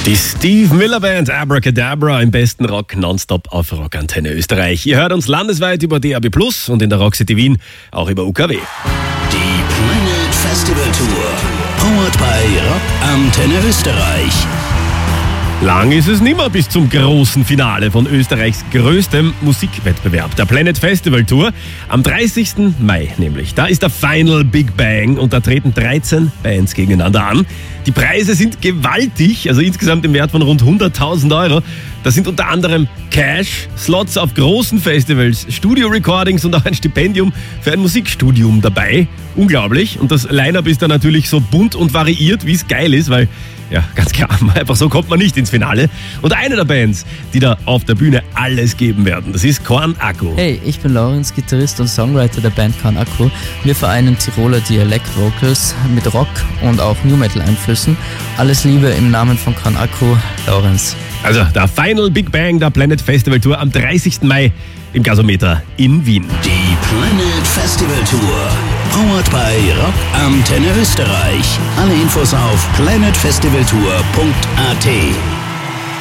Die Steve Miller Band Abracadabra im besten Rock nonstop auf Rockantenne Österreich. Ihr hört uns landesweit über DAB+ und in der Rock City Wien auch über UKW. Die Planet Festival Tour, powered by Rockantenne Österreich. Lang ist es nimmer bis zum großen Finale von Österreichs größtem Musikwettbewerb, der Planet Festival Tour. Am 30. Mai nämlich. Da ist der Final Big Bang und da treten 13 Bands gegeneinander an. Die Preise sind gewaltig, also insgesamt im Wert von rund 100.000 Euro. Da sind unter anderem Cash, Slots auf großen Festivals, Studio-Recordings und auch ein Stipendium für ein Musikstudium dabei. Unglaublich. Und das Line-Up ist dann natürlich so bunt und variiert, wie es geil ist, weil, ja, ganz klar, einfach so kommt man nicht ins Finale. Und eine der Bands, die da auf der Bühne alles geben werden, das ist Korn Akku. Hey, ich bin Lorenz, Gitarrist und Songwriter der Band Korn Akku. Wir vereinen Tiroler Dialekt-Vocals mit Rock und auch New Metal-Einflüssen. Alles Liebe im Namen von Korn Akku, Lorenz. Also der Final Big Bang der Planet Festival Tour am 30. Mai im Gasometer in Wien. Die Planet Festival Tour, powered by Rockantenne Österreich. Alle Infos auf planetfestivaltour.at.